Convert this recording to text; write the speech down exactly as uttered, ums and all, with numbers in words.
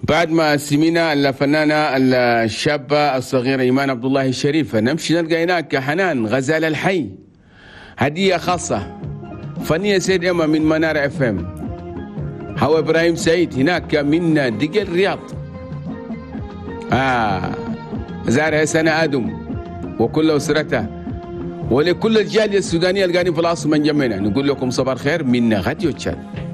بعد ما سمينا الفنانة الشابة الصغيرة إيمان عبد الله الشريفة، نمشي نلقى هناك حنان غزال الحي، هدية خاصة فنية سيد إما من منار اف ام. هو إبراهيم سعيد هناك من دقل الرياض. آه زارها سنة آدم وكل أسرته ولكل الجالية السودانية القاعدين في العاصمة من جميعنا، نقول لكم صباح الخير من غاديو تشاد.